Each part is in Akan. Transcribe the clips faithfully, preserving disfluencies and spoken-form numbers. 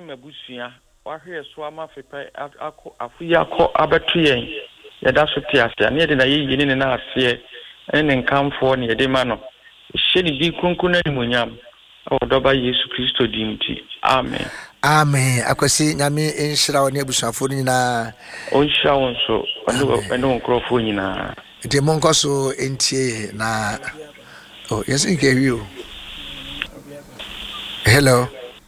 mabusua wahwe so ama fepe akọ afuya akọ abeto yen yeda so tiase na yede na yeyi ne na ase ene nkamfo ne yede ma no hyeni bi kunkun na nimonyam o doba Yesu Kristo dimti amen amen akwasi nyame enhyira woni abusuafo nyina o nhyira won so ando ando nkrofo nyina de monko so entie na oh yes in you. Hello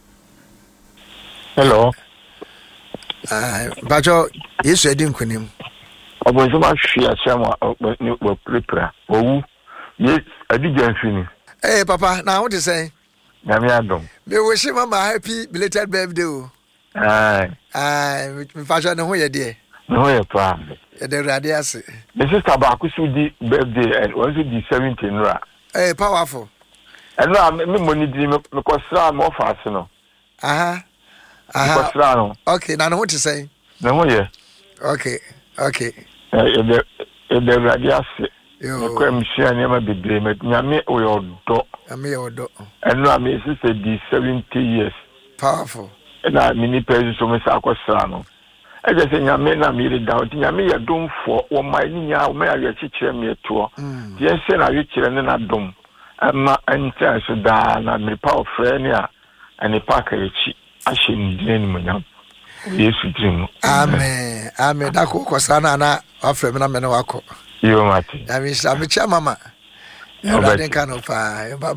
hello ah bajo Yesu edin kunim obonzo ma hwia chama ni wo prepare owu ye adigan fini eh papa na what you say na me adom me wish mama happy belated birthday o ah ah me fashion no ye de no ye pa e de rade ase the sister ba kusu di birthday and was the seventeenth ra eh powerful and no me money di me ko sra mo fa ase no aha aha ko sra no okay na no what you say na ho ye okay okay eh e de e de rade ase yo ko am share ne ma bebre me nyame o yodo ame yodo and no me sister di seventy years powerful na mini pezi so me sa ko sra no e je se nyame na mi re down nyame ye dom fo wo mai ni nya wo mai aye chichire me to ye se na ye chire ne na dom ama anta so da na me pa ofre ne a ani pa ka echi ahye ni din ni monyam Yesu din amen amen da ko ko sana na afre me na me na wako yo mati I mean, I'm a mama. You don't think I know.